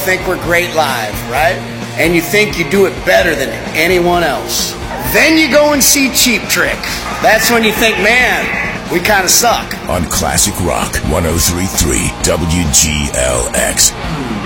think we're great live, right? And you think you do it better than anyone else. Then you go and see Cheap Trick. That's when you think, man, we kind of suck. On Classic Rock 103.3 WGLX.